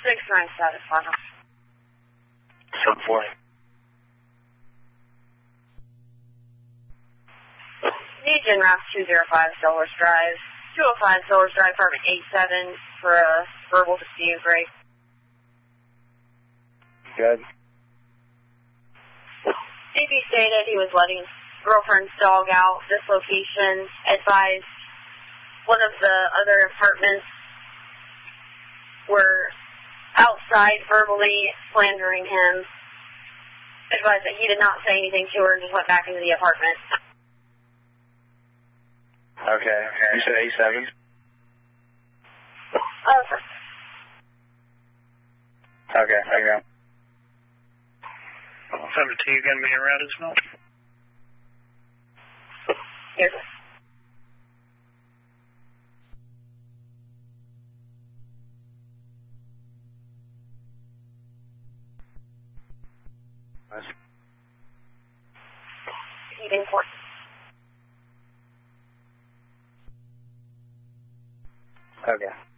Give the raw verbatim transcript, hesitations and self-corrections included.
six nine status final. seven four. Legion Route two zero five, Silver's Drive. two oh five, Silver's Drive, apartment eighty-seven, for a verbal dispute break. Good. C P stated he was letting his girlfriend's dog out. This location advised one of the other apartments were outside verbally slandering him. Advised that he did not say anything to her and just went back into the apartment. Okay. You said eighty-seven? Oh, sir. Okay, I go. seventy-two, you going to be around as well? Yes, sir. Heating port. Okay.